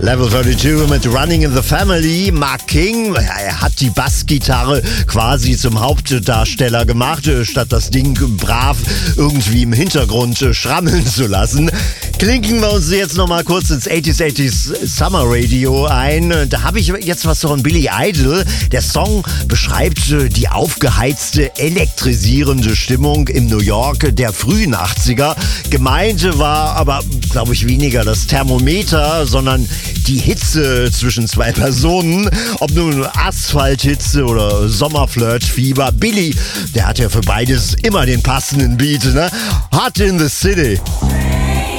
Level 32 mit Running in the Family. Mark King, er hat die Bassgitarre quasi zum Hauptdarsteller gemacht, statt das Ding brav irgendwie im Hintergrund schrammeln zu lassen. Klinken wir uns jetzt nochmal kurz ins 80s Summer Radio ein. Da habe ich jetzt was von Billy Idol. Der Song beschreibt die aufgeheizte, elektrisierende Stimmung im New York der frühen 80er. Gemeint war aber, glaube ich, weniger das Thermometer, sondern die Hitze zwischen zwei Personen. Ob nun Asphalthitze oder Sommerflirt-Fieber. Billy, der hat ja für beides immer den passenden Beat, ne? Hot in the City.